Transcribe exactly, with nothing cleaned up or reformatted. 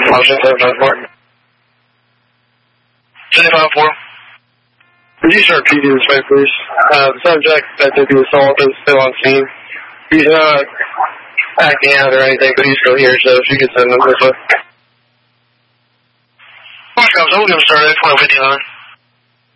Washington seven five four. seven five four. Could you start P D this way, please? Uh, the subject that did the assault is still on scene. He's not acting out or anything, but he's still here, so if you could send him this way. Watch out, so we're going to start at twelve fifty-nine.